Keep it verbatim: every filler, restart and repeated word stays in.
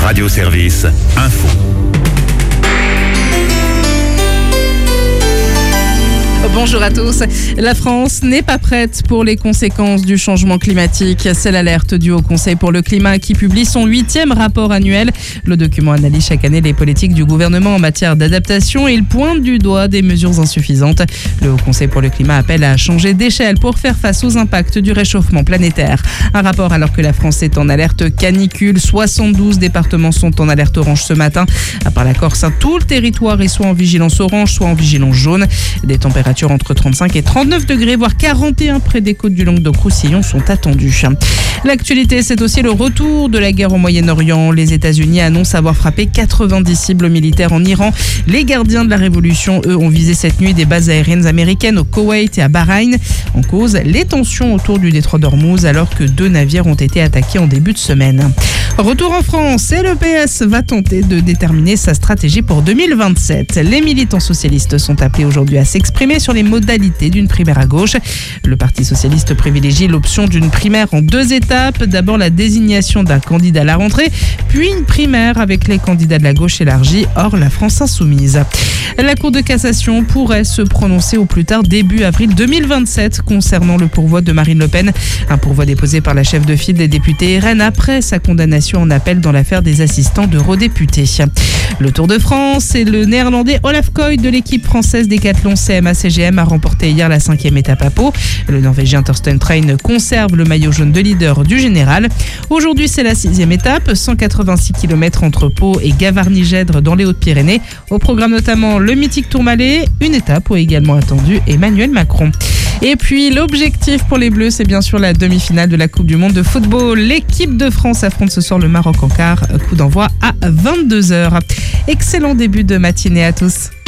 Radio Service Info. Bonjour à tous. La France n'est pas prête pour les conséquences du changement climatique. C'est l'alerte du Haut Conseil pour le climat qui publie son huitième rapport annuel. Le document analyse chaque année les politiques du gouvernement en matière d'adaptation et il pointe du doigt des mesures insuffisantes. Le Haut Conseil pour le climat appelle à changer d'échelle pour faire face aux impacts du réchauffement planétaire. Un rapport alors que la France est en alerte canicule. soixante-douze départements sont en alerte orange ce matin. À part la Corse, tout le territoire est soit en vigilance orange, soit en vigilance jaune. Des températures entre trente-cinq et trente-neuf degrés, voire quarante et un près des côtes du Languedoc-Roussillon sont attendues. L'actualité, c'est aussi le retour de la guerre au Moyen-Orient. Les États-Unis annoncent avoir frappé quatre-vingt-dix cibles militaires en Iran. Les gardiens de la révolution, eux, ont visé cette nuit des bases aériennes américaines au Koweït et à Bahreïn. En cause, les tensions autour du détroit d'Ormuz, alors que deux navires ont été attaqués en début de semaine. Retour en France et le P S va tenter de déterminer sa stratégie pour deux mille vingt-sept. Les militants socialistes sont appelés aujourd'hui à s'exprimer sur les modalités d'une primaire à gauche. Le Parti socialiste privilégie l'option d'une primaire en deux étapes. D'abord la désignation d'un candidat à la rentrée, puis une primaire avec les candidats de la gauche élargie, hors la France insoumise. La Cour de cassation pourrait se prononcer au plus tard début avril deux mille vingt-sept concernant le pourvoi de Marine Le Pen. Un pourvoi déposé par la chef de file des députés R N après sa condamnation en appel dans l'affaire des assistants d'eurodéputés. Le Tour de France et le néerlandais Olaf Koy de l'équipe française décathlon C M A C G M a remporté hier la cinquième étape à Pau. Le Norvégien Torsten Train conserve le maillot jaune de leader du général. Aujourd'hui, c'est la sixième étape, cent quatre-vingt-six kilomètres entre Pau et Gavarnie-Gèdre dans les Hautes-Pyrénées. Au programme notamment le mythique Tourmalet, une étape où est également attendu Emmanuel Macron. Et puis l'objectif pour les Bleus, c'est bien sûr la demi-finale de la Coupe du Monde de football. L'équipe de France affronte ce soir le Maroc en quart. Coup d'envoi à vingt-deux heures. Excellent début de matinée à tous.